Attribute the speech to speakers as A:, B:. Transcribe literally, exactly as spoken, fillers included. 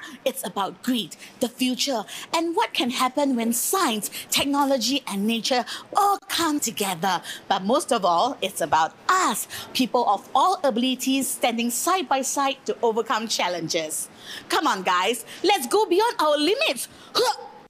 A: It's about greed, the future, and what can happen when science, technology, and nature all come together. But most of all, it's about us, people of all abilities standing side by side to overcome challenges. Come on, guys, let's go beyond our limits.